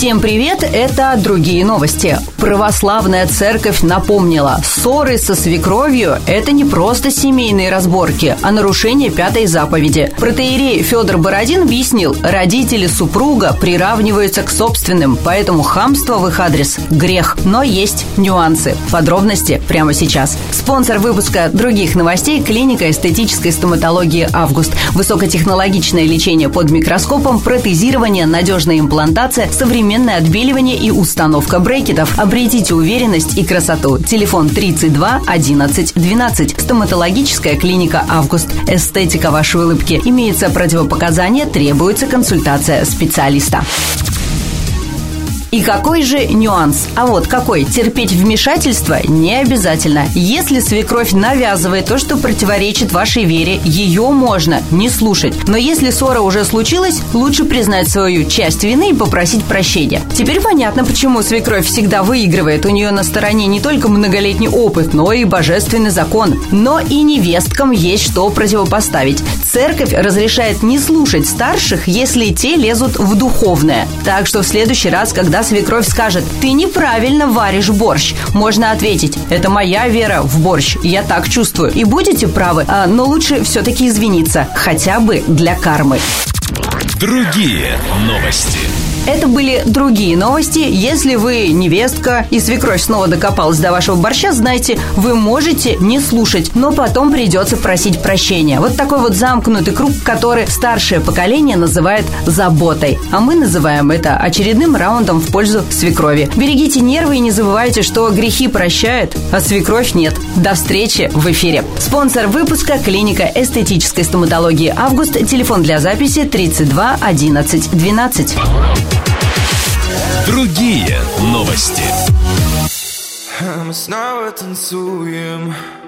Всем привет, это «Другие новости». Православная церковь напомнила, ссоры со свекровью – это не просто семейные разборки, а нарушение 5-й заповеди. Протоиерей Федор Бородин объяснил, родители супруга приравниваются к собственным, поэтому хамство в их адрес – грех. Но есть нюансы. Подробности прямо сейчас. Спонсор выпуска «Других новостей» – клиника эстетической стоматологии «Август». Высокотехнологичное лечение под микроскопом, протезирование, надежная имплантация, современное отбеливание и установка брекетов. Обретите уверенность и красоту. Телефон 32 11 12. Стоматологическая клиника «Август». Эстетика вашей улыбки. Имеются противопоказания, требуется консультация специалиста. И какой же нюанс? А вот какой? Терпеть вмешательство не обязательно. Если свекровь навязывает то, что противоречит вашей вере, ее можно не слушать. Но если ссора уже случилась, лучше признать свою часть вины и попросить прощения. Теперь понятно, почему свекровь всегда выигрывает. У нее на стороне не только многолетний опыт, но и божественный закон. Но и невесткам есть что противопоставить. Церковь разрешает не слушать старших, если те лезут в духовное. Так что в следующий раз, когда свекровь скажет: «Ты неправильно варишь борщ», можно ответить: «Это моя вера в борщ, я так чувствую». И будете правы, но лучше все-таки извиниться, хотя бы для кармы. Другие новости. Это были «Другие новости». Если вы невестка и свекровь снова докопалась до вашего борща, знайте, вы можете не слушать, но потом придется просить прощения. Вот такой вот замкнутый круг, который старшее поколение называет заботой. А мы называем это очередным раундом в пользу свекрови. Берегите нервы и не забывайте, что грехи прощают, а свекровь нет. До встречи в эфире. Спонсор выпуска – клиника эстетической стоматологии «Август». Телефон для записи 32 11 12. Другие новости. Мы снова танцуем.